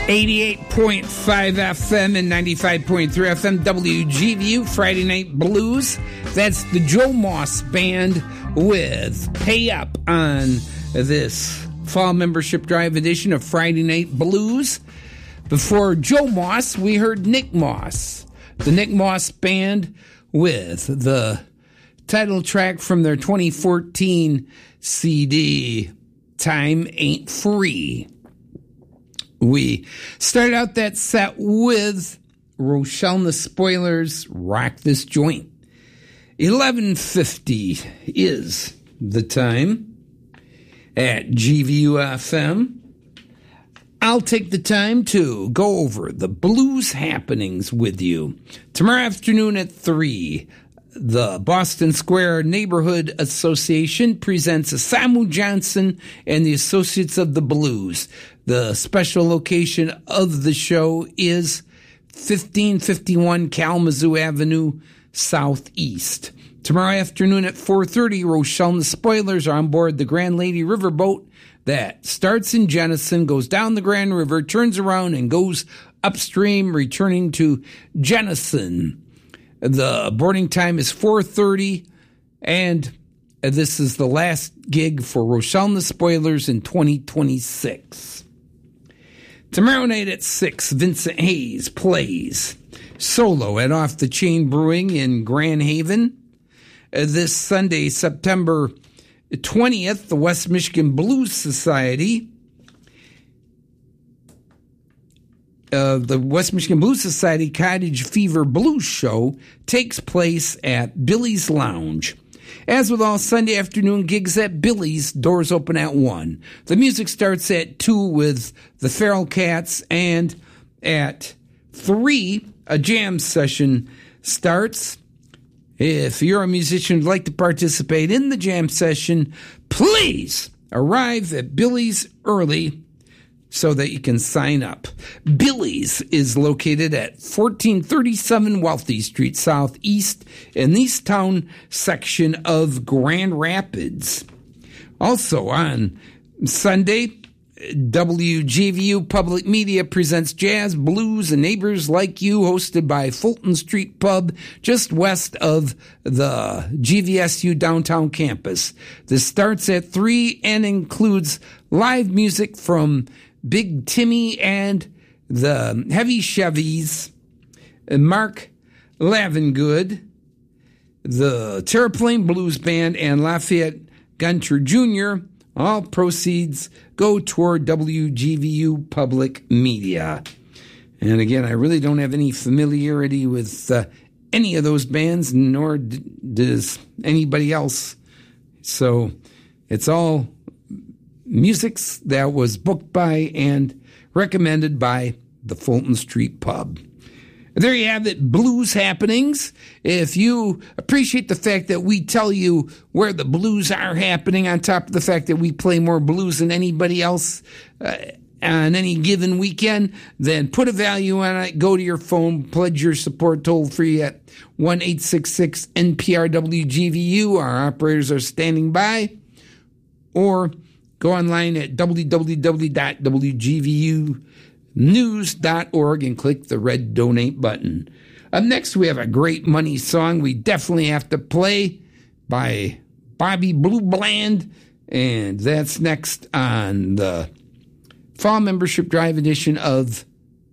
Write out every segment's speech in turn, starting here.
88.5 FM and 95.3 FM WGVU Friday Night Blues. That's the Joe Moss Band with Pay Up on this Fall Membership Drive edition of Friday Night Blues. Before Joe Moss, we heard Nick Moss. The Nick Moss Band with the title track from their 2014 CD, Time Ain't Free. We started out that set with Rochelle and the Spoilers, Rock This Joint. 11:50 is the time at GVU-FM. I'll take the time to go over the blues happenings with you. Tomorrow afternoon at 3, the Boston Square Neighborhood Association presents Samu Johnson and the Associates of the Blues. The special location of the show is 1551 Kalamazoo Avenue Southeast. Tomorrow afternoon at 4:30, Rochelle and the Spoilers are on board the Grand Lady Riverboat that starts in Jenison, goes down the Grand River, turns around, and goes upstream, returning to Jenison. The boarding time is 4:30, and this is the last gig for Rochelle and the Spoilers in 2026. Tomorrow night at 6, Vincent Hayes plays solo at Off the Chain Brewing in Grand Haven. This Sunday, September 20th, the West Michigan Blues Society the West Michigan Blues Society Cottage Fever Blues Show takes place at Billy's Lounge. As with all Sunday afternoon gigs at Billy's, doors open at 1. The music starts at 2 with the Feral Cats, and at 3, a jam session starts. If you're a musician who'd like to participate in the jam session, please arrive at Billy's early so that you can sign up. Billy's is located at 1437 Wealthy Street Southeast in the East Town section of Grand Rapids. Also on Sunday, WGVU Public Media presents Jazz, Blues, and Neighbors Like You, hosted by Fulton Street Pub, just west of the GVSU downtown campus. This starts at 3 and includes live music from Big Timmy and the Heavy Chevys, Mark Lavengood, the Terraplane Blues Band, and Lafayette Gunter Jr. All proceeds go toward WGVU Public Media. And again, I really don't have any familiarity with any of those bands, nor does anybody else. So it's all music that was booked by and recommended by the Fulton Street Pub. There you have it, blues happenings. If you appreciate the fact that we tell you where the blues are happening, on top of the fact that we play more blues than anybody else on any given weekend, then put a value on it. Go to your phone, pledge your support toll free at 1-866-NPR-WGVU. Our operators are standing by. Or go online at www.wgvunews.org and click the red donate button. Up next, we have a great money song we definitely have to play by Bobby Blue Bland, and that's next on the Fall Membership Drive edition of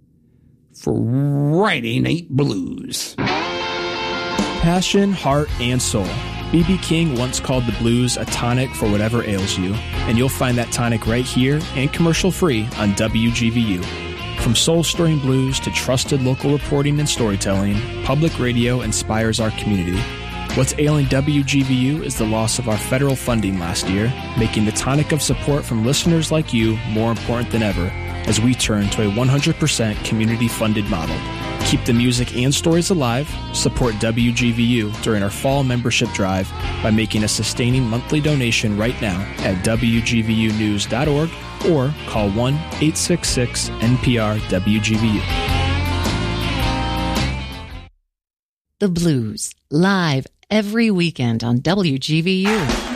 Friday Night Blues. Passion, heart, and soul. B.B. King once called the blues a tonic for whatever ails you, and you'll find that tonic right here and commercial-free on WGVU. From soul-stirring blues to trusted local reporting and storytelling, public radio inspires our community. What's ailing WGVU is the loss of our federal funding last year, making the tonic of support from listeners like you more important than ever as we turn to a 100% community-funded model. Keep the music and stories alive. Support WGVU during our fall membership drive by making a sustaining monthly donation right now at WGVUnews.org or call 1-866-NPR-WGVU. The Blues, live every weekend on WGVU.